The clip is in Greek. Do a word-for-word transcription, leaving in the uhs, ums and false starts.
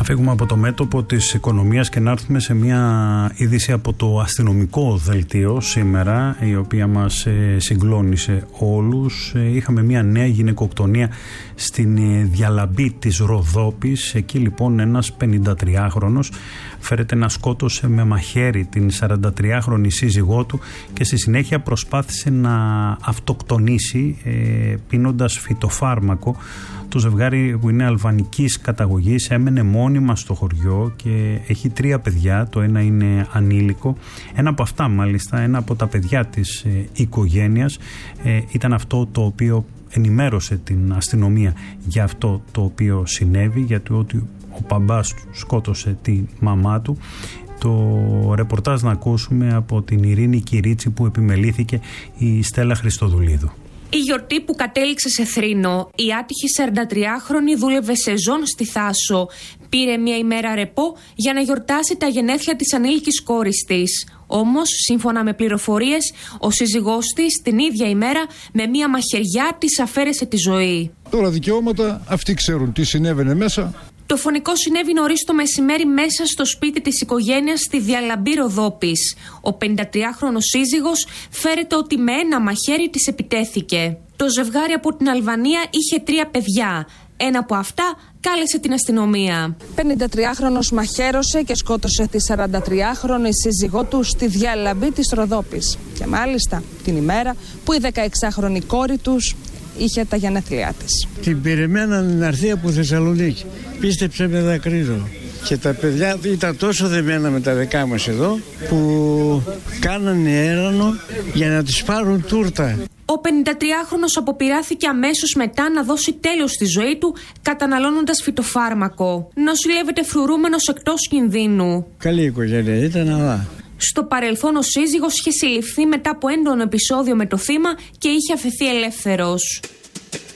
φύγουμε από το μέτωπο της οικονομίας και να έρθουμε σε μια είδηση από το αστυνομικό δελτίο σήμερα, η οποία μας συγκλώνησε όλους. Είχαμε μια νέα γυναικοκτονία στην Διαλαμπή της Ροδόπης. Εκεί λοιπόν ένας πενηντατριάχρονος φέρεται να σκότωσε με μαχαίρι την σαραντατριάχρονη σύζυγό του και στη συνέχεια προσπάθησε να αυτοκτονήσει ε, πίνοντας φυτοφάρμακο. Το ζευγάρι, που είναι αλβανικής καταγωγής, έμενε μόνιμα στο χωριό και έχει τρία παιδιά. Το ένα είναι ανήλικο. Ένα από αυτά μάλιστα, ένα από τα παιδιά της ε, οικογένειας ε, ήταν αυτό το οποίο ενημέρωσε την αστυνομία για αυτό το οποίο συνέβη, γιατί ότι ο μπαμπάς του σκότωσε τη μαμά του. Το ρεπορτάζ να ακούσουμε από την Ειρήνη Κυρίτσι που επιμελήθηκε η Στέλλα Χριστοδουλίδου. Η γιορτή που κατέληξε σε θρήνο, η άτυχη σαραντατριάχρονη δούλευε σεζόν στη Θάσο. Πήρε μια ημέρα ρεπό για να γιορτάσει τα γενέθλια της ανήλικης κόρης της. Όμως, σύμφωνα με πληροφορίες, ο σύζυγός της την ίδια ημέρα με μια μαχαιριά της αφαίρεσε τη ζωή. Τώρα δικαιώματα, αυτοί ξέρουν τι συνέβαινε μέσα. Το φωνικό συνέβη νωρίς το μεσημέρι μέσα στο σπίτι της οικογένειας στη Διαλαμπή Ροδόπης. Ο πενηντατριάχρονος σύζυγος φέρεται ότι με ένα μαχαίρι της επιτέθηκε. Το ζευγάρι από την Αλβανία είχε τρία παιδιά. Ένα από αυτά κάλεσε την αστυνομία. πενηντατριάχρονος μαχαίρωσε και σκότωσε τη σαραντατριάχρονη σύζυγό του στη Διαλαμπή της Ροδόπης. Και μάλιστα την ημέρα που η δεκαεξάχρονη κόρη τους είχε τα γενέθλιά της. Την περιμέναν να έρθει από Θεσσαλονίκη. Πίστεψε με δακρύζω. Και τα παιδιά ήταν τόσο δεμένα με τα δικά μας εδώ που κάνανε έρανο για να τις πάρουν τούρτα. Ο πενηντατριάχρονος αποπειράθηκε αμέσως μετά να δώσει τέλος στη ζωή του καταναλώνοντας φυτοφάρμακο. Νοσηλεύεται φρουρούμενος εκτός κινδύνου. Καλή οικογένεια ήταν, αλλά... Στο παρελθόν ο σύζυγος είχε συλληφθεί μετά από έντονο επεισόδιο με το θύμα και είχε αφαιθεί ελεύθερος.